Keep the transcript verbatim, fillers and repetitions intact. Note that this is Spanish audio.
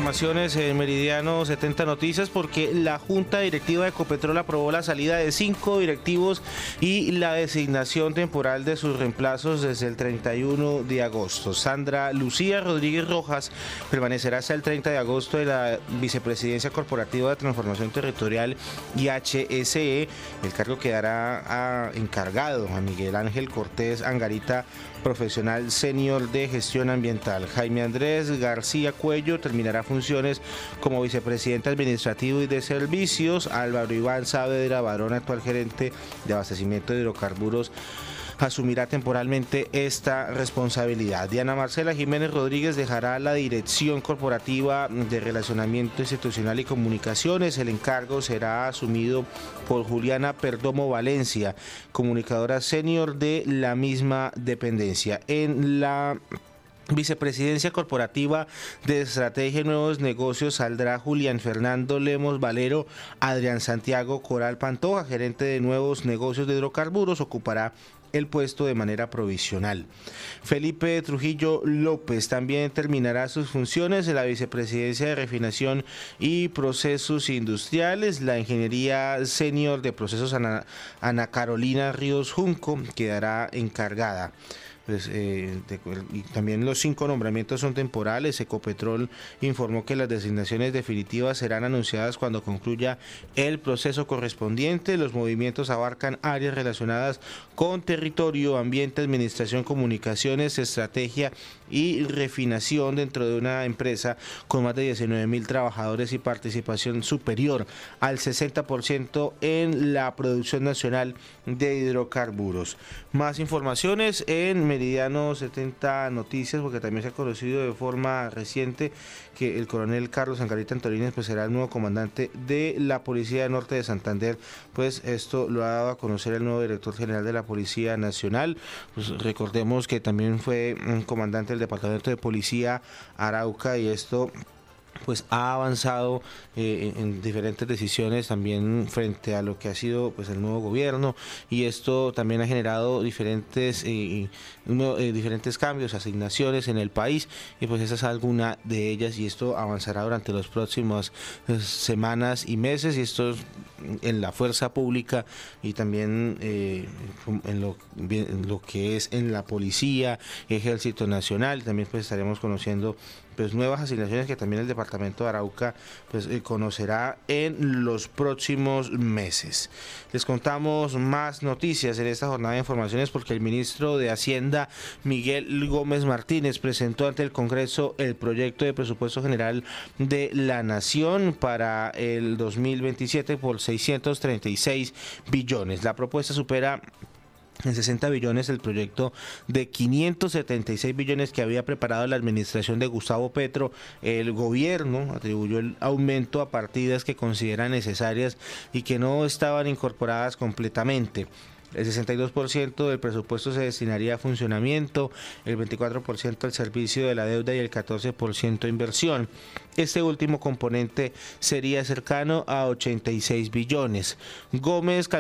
informaciones en Meridiano setenta Noticias, porque la Junta Directiva de Ecopetrol aprobó la salida de cinco directivos y la designación temporal de sus reemplazos desde el treinta y uno de agosto. Sandra Lucía Rodríguez Rojas permanecerá hasta el treinta de agosto de la Vicepresidencia Corporativa de Transformación Territorial y H S E. El cargo quedará a, encargado a Miguel Ángel Cortés Angarita, profesional senior de gestión ambiental. Jaime Andrés García Cuello terminará funciones como vicepresidente administrativo y de servicios. Álvaro Iván Saavedra Barón, actual gerente de abastecimiento de hidrocarburos, asumirá temporalmente esta responsabilidad. Diana Marcela Jiménez Rodríguez dejará la dirección corporativa de Relacionamiento Institucional y Comunicaciones. El encargo será asumido por Juliana Perdomo Valencia, comunicadora senior de la misma dependencia. En la Vicepresidencia Corporativa de Estrategia y Nuevos Negocios saldrá Julián Fernando Lemos Valero. Adrián Santiago Coral Pantoja, gerente de Nuevos Negocios de Hidrocarburos, ocupará el puesto de manera provisional. Felipe Trujillo López también terminará sus funciones en la Vicepresidencia de Refinación y Procesos Industriales. La Ingeniería Senior de Procesos Ana, Ana Carolina Ríos Junco quedará encargada. Pues, eh, de, y también los cinco nombramientos son temporales. Ecopetrol informó que las designaciones definitivas serán anunciadas cuando concluya el proceso correspondiente. Los movimientos abarcan áreas relacionadas con territorio, ambiente, administración, comunicaciones, estrategia y refinación dentro de una empresa con más de diecinueve mil trabajadores y participación superior al sesenta por ciento en la producción nacional de hidrocarburos. Más informaciones en Meridiano setenta Noticias, porque también se ha conocido de forma reciente que el coronel Carlos Angarita Antolínez pues será el nuevo comandante de la Policía Norte de Santander. Pues esto lo ha dado a conocer el nuevo director general de la Policía Nacional. Pues recordemos que también fue un comandante del Departamento de Policía Arauca, y esto pues ha avanzado eh, en diferentes decisiones también frente a lo que ha sido pues el nuevo gobierno, y esto también ha generado diferentes eh, uno, eh, diferentes cambios, asignaciones en el país, y pues esa es alguna de ellas, y esto avanzará durante las próximas eh, semanas y meses, y esto es en la fuerza pública y también eh, en, lo, en lo que es en la Policía, Ejército Nacional. También pues estaremos conociendo pues nuevas asignaciones que también el departamento de Arauca pues eh, conocerá en los próximos meses. Les contamos más noticias en esta jornada de informaciones, porque el ministro de Hacienda, Miguel Gómez Martínez, presentó ante el Congreso el proyecto de presupuesto general de la Nación para el dos mil veintisiete por seiscientos treinta y seis billones. La propuesta supera en sesenta billones el proyecto de quinientos setenta y seis billones que había preparado la administración de Gustavo Petro. El gobierno atribuyó el aumento a partidas que considera necesarias y que no estaban incorporadas completamente. El sesenta y dos por ciento del presupuesto se destinaría a funcionamiento, el veinticuatro por ciento al servicio de la deuda y el catorce por ciento a inversión. Este último componente sería cercano a ochenta y seis billones. Gómez